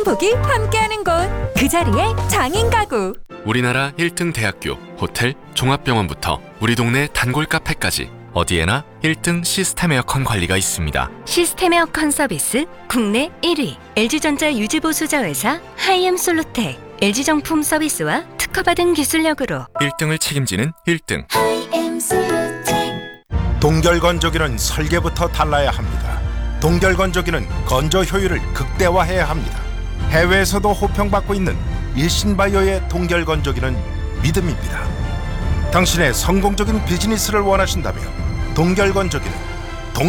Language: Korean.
행복이 함께하는 곳, 그 자리에 장인 가구. 우리나라 1등 대학교, 호텔, 종합병원부터 우리 동네 단골 카페까지 어디에나 1등 시스템 에어컨 관리가 있습니다. 시스템 에어컨 서비스 국내 1위, LG전자 유지보수자 회사 하이엠솔루텍. LG정품 서비스와 특허받은 기술력으로 1등을 책임지는 1등. 동결건조기는 설계부터 달라야 합니다. 동결건조기는 건조 효율을 극대화해야 합니다. 해외에서도 호평받고 있는 일신바이오의 동결건조기는 믿음입니다. 당신의 성공적인 비즈니스를 원하신다면 동결건조기는